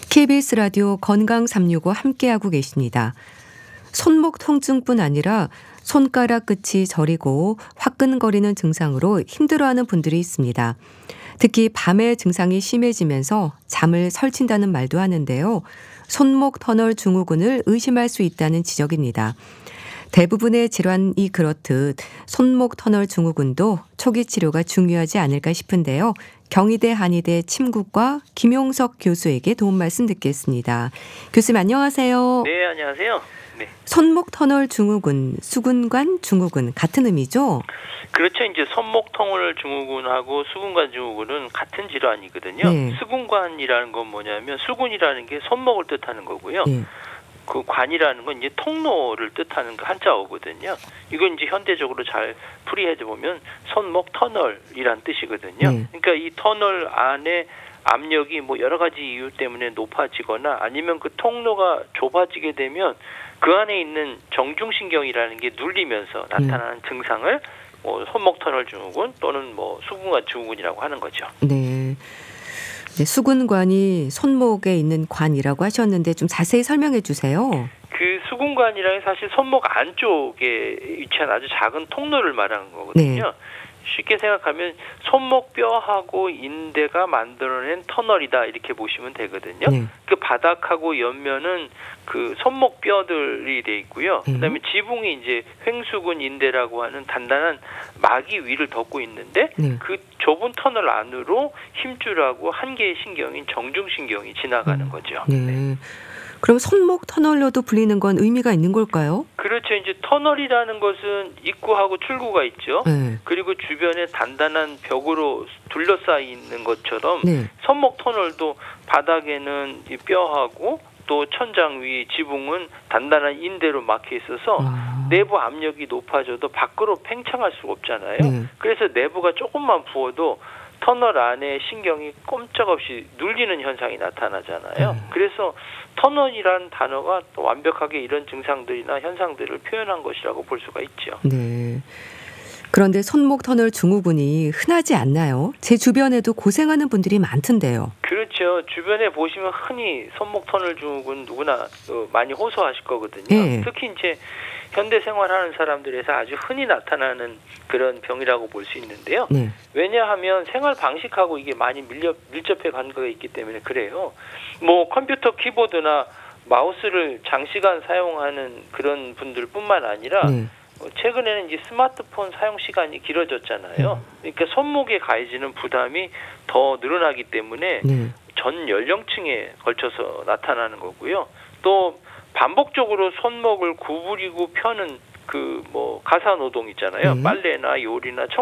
KBS 라디오 건강 365 함께하고 계십니다. 손목 통증뿐 아니라 손가락 끝이 저리고 화끈거리는 증상으로 힘들어하는 분들이 있습니다. 특히 밤에 증상이 심해지면서 잠을 설친다는 말도 하는데요. 손목 터널 증후군을 의심할 수 있다는 지적입니다. 대부분의 질환이 그렇듯 손목 터널 증후군도 초기 치료가 중요하지 않을까 싶은데요. 경희대 한의대 침구과 김용석 교수에게 도움 말씀 듣겠습니다. 교수님 안녕하세요. 네, 안녕하세요. 네. 손목 터널 증후군, 수근관 증후군 같은 의미죠? 그렇죠. 이제 손목 터널 증후군하고 수근관 증후군은 같은 질환이거든요. 네. 수근관이라는 건 뭐냐면 수근이라는 게 손목을 뜻하는 거고요. 네. 그 관이라는 건 이제 통로를 뜻하는 그 한자어거든요. 이건 이제 현대적으로 잘 풀이해 보면 손목 터널이란 뜻이거든요. 네. 그러니까 이 터널 안에 압력이 뭐 여러 가지 이유 때문에 높아지거나 아니면 그 통로가 좁아지게 되면 그 안에 있는 정중신경이라는 게 눌리면서 나타나는 증상을 손목 터널 증후군 또는 뭐 수근관 증후군이라고 하는 거죠. 네. 네, 수근관이 손목에 있는 관이라고 하셨는데 좀 자세히 설명해 주세요. 그 수근관이라는 게 사실 손목 안쪽에 위치한 아주 작은 통로를 말하는 거거든요. 네. 쉽게 생각하면 손목뼈하고 인대가 만들어낸 터널이다 이렇게 보시면 되거든요. 네. 그 바닥하고 옆면은 그 손목뼈들이 돼 있고요. 그다음에 지붕이 이제 횡수근 인대라고 하는 단단한 막이 위를 덮고 있는데 네. 그 좁은 터널 안으로 힘줄하고 한 개의 신경인 정중신경이 지나가는 거죠. 네. 그럼 손목 터널로도 불리는 건 의미가 있는 걸까요? 그렇죠. 이제 터널이라는 것은 입구하고 출구가 있죠. 네. 그리고 주변에 단단한 벽으로 둘러싸여 있는 것처럼 네. 손목 터널도 바닥에는 이 뼈하고 또 천장 위 지붕은 단단한 인대로 막혀 있어서 내부 압력이 높아져도 밖으로 팽창할 수가 없잖아요. 네. 그래서 내부가 조금만 부어도 터널 안에 신경이 꼼짝없이 눌리는 현상이 나타나잖아요. 그래서 터널이라는 단어가 또 완벽하게 이런 증상들이나 현상들을 표현한 것이라고 볼 수가 있죠. 네. 그런데 손목 터널 증후군이 흔하지 않나요? 제 주변에도 고생하는 분들이 많던데요. 그렇죠. 주변에 보시면 흔히 손목 터널 증후군 누구나 많이 호소하실 거거든요. 네. 특히 이제 현대 생활하는 사람들에서 아주 흔히 나타나는 그런 병이라고 볼 수 있는데요. 네. 왜냐하면 생활 방식하고 이게 많이 밀접해 관계가 있기 때문에 그래요. 뭐 컴퓨터 키보드나 마우스를 장시간 사용하는 그런 분들뿐만 아니라 네. 최근에는 이제 스마트폰 사용 시간이 길어졌잖아요. 그러니까 손목에 가해지는 부담이 더 늘어나기 때문에 네. 전 연령층에 걸쳐서 나타나는 거고요. 또 반복적으로 손목을 구부리고 펴는 그 뭐 가사 노동 있잖아요. 네. 빨래나 요리나